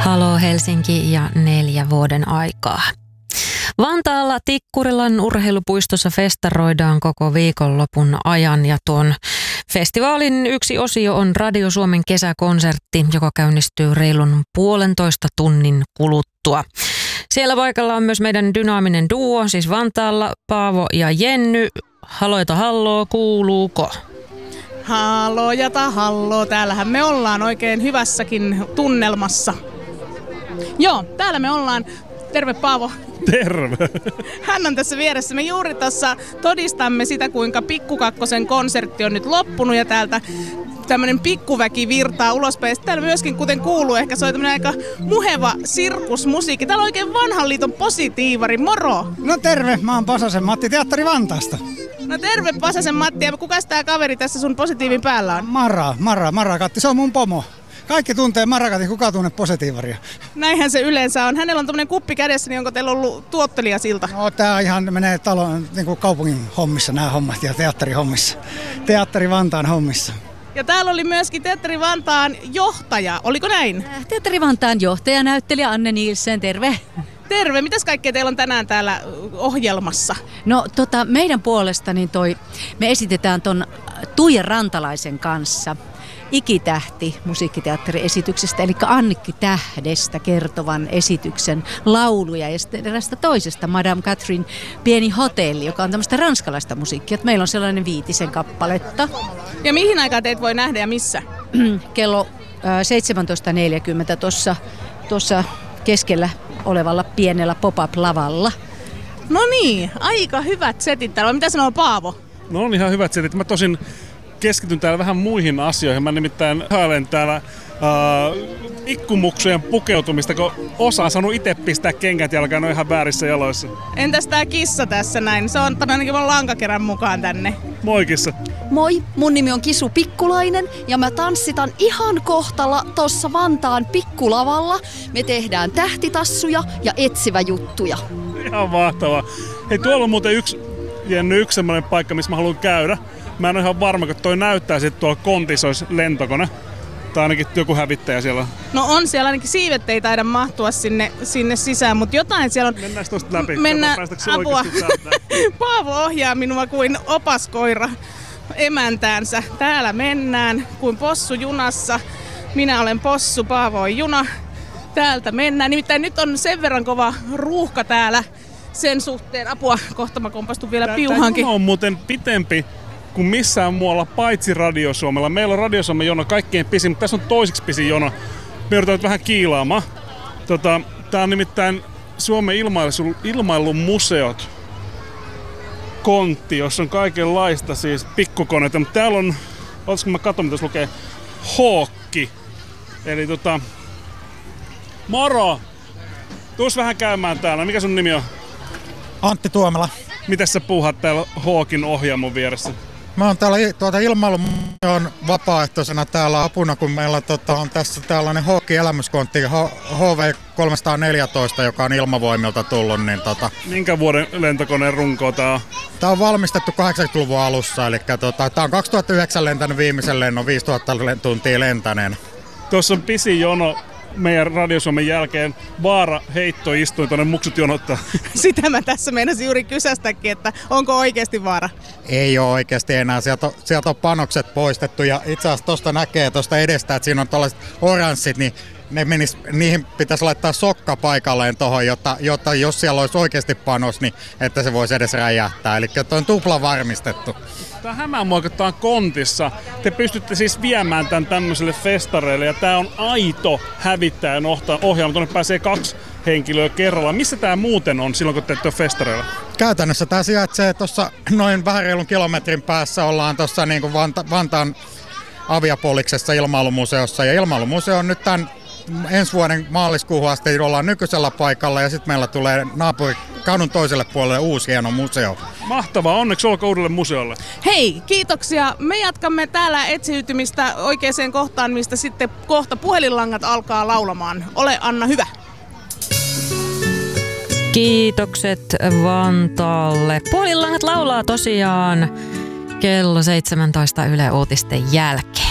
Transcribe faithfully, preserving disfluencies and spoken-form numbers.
Halo Helsinki ja neljä vuoden aikaa. Vantaalla Tikkurilan urheilupuistossa festaroidaan koko viikonlopun ajan ja tuon festivaalin yksi osio on Radio Suomen kesäkonsertti, joka käynnistyy reilun puolentoista tunnin kuluttua. Siellä paikalla on myös meidän dynaaminen duo, siis Vantaalla Paavo ja Jenny. Haloita halloo, kuuluuko? Halojata halloo, täällähän me ollaan oikein hyvässäkin tunnelmassa. Joo, täällä me ollaan. Terve Paavo. Terve. Hän on tässä vieressä. Me juuri tuossa todistamme sitä, kuinka Pikkukakkosen konsertti on nyt loppunut ja täältä tämmöinen pikkuväki virtaa ulospäin. Sitten täällä myöskin, kuten kuuluu, ehkä soi tämmöinen aika muheva sirkusmusiikki. Täällä on oikein vanhan liiton positiivari. Moro! No terve, mä oon Pasasen Matti Teatteri Vantaasta. No terve Pasasen Matti. Ja kukas tää kaveri tässä sun positiivin päällä on? Mara, Mara, Marakatti. Se on mun pomo. Kaikki tuntee Marakatin, kuka tunne positiivaria. Näinhän se yleensä on. Hänellä on tämmöinen kuppi kädessä, niin onko teillä ollut tuottelijasilta? No tää ihan menee talon, niin kuin kaupungin hommissa nämä hommat ja teatterihommissa. Teatteri Vantaan hommissa. Ja täällä oli myöskin Teatteri Vantaan johtaja, oliko näin? Teatteri Vantaan johtaja, näyttelijä Anne Nielsen, terve. Terve, mitäs kaikkea teillä on tänään täällä ohjelmassa? No tota, meidän puolesta niin toi, me esitetään ton Tuija Rantalaisen kanssa Ikitähti musiikkiteatteriesityksestä, eli Annikki Tähdestä kertovan esityksen lauluja ja sitten erästä toisesta, Madame Catherine Pieni hotelli, joka on tämmöistä ranskalaista musiikkia. Meillä on sellainen viitisen kappaletta. Ja mihin aikaan teitä voi nähdä ja missä? Kello seitsemäntoista neljäkymmentä tuossa, tuossa keskellä olevalla pienellä pop-up-lavalla. No niin, aika hyvät setit täällä. Mitä sanoo Paavo? No on ihan hyvät setit. Mä tosin keskityn täällä vähän muihin asioihin. Mä nimittäin hailen täällä äh, ikkumuksujen pukeutumista, kun osa on saanut itse pistää kengät jalkaan, ne on ihan väärissä jaloissa. Entäs tää kissa tässä näin? Se on ainakin mun lankakerän mukaan tänne. Moi kissa. Moi, mun nimi on Kisu Pikkulainen ja mä tanssitan ihan kohtalla tossa Vantaan pikkulavalla. Me tehdään tähtitassuja ja etsivä juttuja. Ihan mahtavaa. Hei, tuolla on muuten yksi, Jenny, yksi semmoinen paikka, missä mä haluan käydä. Mä en ole ihan varma, kun toi näyttää, että tuolla kontissa olisi lentokone. Tai ainakin joku hävittäjä siellä on. No on siellä, ainakin siivet ei taida mahtua sinne, sinne sisään, mutta jotain siellä on. Mennään tuosta läpi. Mennään, apua. Paavo ohjaa minua kuin opaskoira emäntäänsä. Täällä mennään kuin possu junassa. Minä olen possu, Paavo on juna. Täältä mennään. Nimittäin nyt on sen verran kova ruuhka täällä sen suhteen. Apua, kohta mä kompastun vielä piuhankin. Tämä on muuten pitempi kuin missään muualla, paitsi Radio Suomella. Meillä on Radio Suomen jono kaikkein pisin, mutta tässä on toiseksi pisin jono. Me joudutaan nyt vähän kiilaamaan. Tota, tää on nimittäin Suomen ilmailu, ilmailun museot kontti, jossa on kaikenlaista siis pikkukoneita. Mutta täällä on, olisiko mä katson, mitä tässä lukee, Hookki. Eli tota, moro! Tuus vähän käymään täällä. Mikä sun nimi on? Antti Tuomela. Mitäs sä puuhat täällä Hookin ohjaamon vieressä? Mä oon täällä tuota ilmailumuseon vapaaehtoisena täällä apuna, kun meillä tota, on tässä tällainen Hookin elämyskontti H V kolmesataaneljätoista, joka on ilmavoimilta tullut. Niin tota, minkä vuoden lentokoneen runko tää on? Tää on valmistettu kahdeksankymmentäluvun alussa, eli tota, tää on kaksituhattayhdeksän lentänyt viimeisen lennon, viisituhatta tuntia lentäneen. Tuossa on pisin jono meidän Radio Suomen jälkeen. Vaara heitto istui tuonne muksut jonottaa. Sitä mä tässä meinasin juuri kysästäkin, että onko oikeasti vaara? Ei ole oikeasti enää. Sieltä on, sieltä on panokset poistettu ja itse asiassa tuosta näkee tuosta edestä, että siinä on tällaiset oranssit, niin ne menis, niihin pitäisi laittaa sokka paikalleen tuohon, jotta, jotta jos siellä olisi oikeasti panos, niin että se voisi edes räjähtää. Eli tuo on tupla varmistettu. Tämä hämää mua, kun tämä on kontissa. Te pystytte siis viemään tämän tämmöiselle festareille ja tämä on aito hävittäjän ohjelma. Tuonne pääsee kaksi henkilöä kerrallaan. Missä tämä muuten on silloin, kun te ette ole festareilla? Käytännössä tämä sijaitsee tuossa noin vähän reilun kilometrin päässä. Ollaan tuossa niin kuin Vanta, Vantaan Aviapoliksessa ilmailumuseossa. Ja ilmailumuseo on nyt tämän ensi vuoden maaliskuuhun asti ollaan nykyisellä paikalla ja sitten meillä tulee naapuri kadun toiselle puolelle uusi hieno museo. Mahtavaa, onneksi olkoon uudelle museolle. Hei, kiitoksia. Me jatkamme täällä etsiytymistä oikeaan kohtaan, mistä sitten kohta puhelinlangat alkaa laulamaan. Ole Anna hyvä. Kiitokset Vantaalle. Puhelinlangat laulaa tosiaan kello seitsemäntoista Yle Uutisten jälkeen.